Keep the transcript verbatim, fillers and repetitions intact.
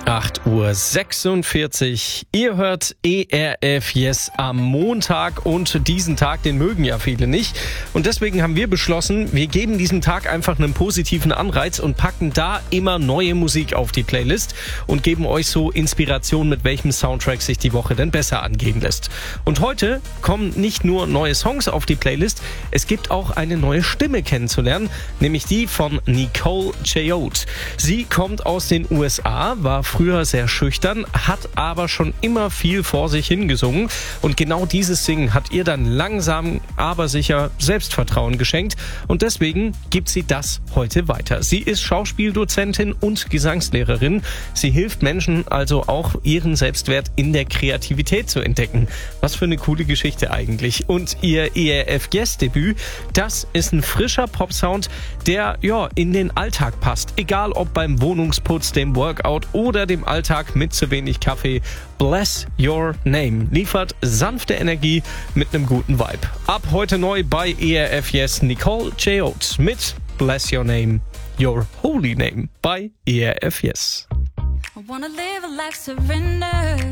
acht Uhr sechsundvierzig. Ihr hört E R F Yes am Montag und diesen Tag, den mögen ja viele nicht. Und deswegen haben wir beschlossen, wir geben diesem Tag einfach einen positiven Anreiz und packen da immer neue Musik auf die Playlist und geben euch so Inspiration, mit welchem Soundtrack sich die Woche denn besser angehen lässt. Und heute kommen nicht nur neue Songs auf die Playlist, es gibt auch eine neue Stimme kennenzulernen, nämlich die von Nicole Chayote. Sie kommt aus den U S A, war früher sehr schüchtern, hat aber schon immer viel vor sich hingesungen und genau dieses Singen hat ihr dann langsam, aber sicher Selbstvertrauen geschenkt und deswegen gibt sie das heute weiter. Sie ist Schauspieldozentin und Gesangslehrerin. Sie hilft Menschen also auch, ihren Selbstwert in der Kreativität zu entdecken. Was für eine coole Geschichte eigentlich. Und ihr E R F Yes Debüt, das ist ein frischer Popsound, der ja in den Alltag passt. Egal ob beim Wohnungsputz, dem Workout oder dem Alltag mit zu wenig Kaffee. Bless Your Name liefert sanfte Energie mit einem guten Vibe. Ab heute neu bei E R F Yes Nicole Chayote mit Bless Your Name, Your Holy Name bei E R F Yes. I wanna live a life surrendered.